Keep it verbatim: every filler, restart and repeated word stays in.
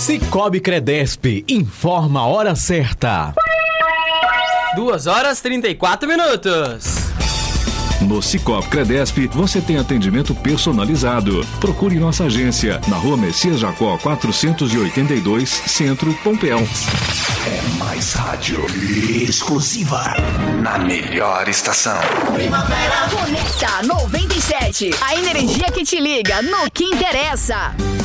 Cicobi Credesp informa a hora certa. duas horas e trinta e quatro minutos. No Cicobi Credesp, você tem atendimento personalizado. Procure nossa agência na Rua Messias Jacó quatrocentos e oitenta e dois, Centro, Pompéu. É mais rádio exclusiva na melhor estação. Primavera Conecta noventa e sete. A energia que te liga no que interessa.